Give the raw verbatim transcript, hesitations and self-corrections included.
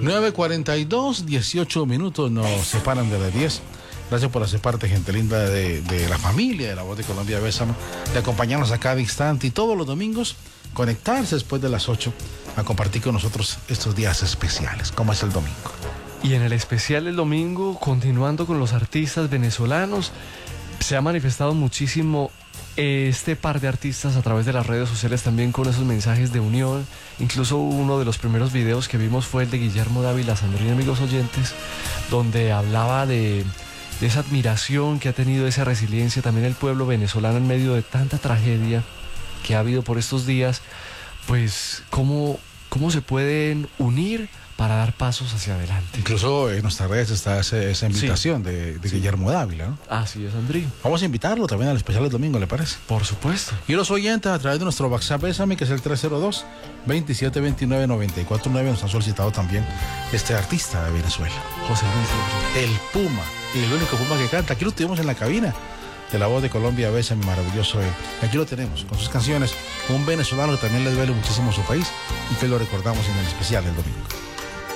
nueve cuarenta y dos, dieciocho minutos nos separan de las diez. Gracias por hacer parte, gente linda, de, de la familia de La Voz de Colombia Bésame, de acompañarnos a cada instante y todos los domingos conectarse después de las ocho a compartir con nosotros estos días especiales, como es el domingo. Y en el especial del domingo, continuando con los artistas venezolanos, se ha manifestado muchísimo este par de artistas a través de las redes sociales también con esos mensajes de unión. Incluso uno de los primeros videos que vimos fue el de Guillermo Dávila Sandrine, amigos oyentes, donde hablaba de, de esa admiración que ha tenido, esa resiliencia también el pueblo venezolano en medio de tanta tragedia que ha habido por estos días. Pues cómo, cómo se pueden unir para dar pasos hacia adelante. Incluso en nuestras redes está ese, esa invitación sí. de, de sí. Guillermo Dávila, ¿no? Así es, Andrés. Vamos a invitarlo también al especial del domingo, ¿le parece? Por supuesto. Y los oyentes a través de nuestro WhatsApp Bésame, que es el tres cero dos, veintisiete veintinueve, noventa y cuatro nueve, nos han solicitado también este artista de Venezuela. José Luis. El Puma, y el único Puma que canta. Aquí lo tuvimos en la cabina de La Voz de Colombia Bésame, maravilloso él. Aquí lo tenemos, con sus canciones, un venezolano que también le duele muchísimo a su país y que lo recordamos en el especial del domingo.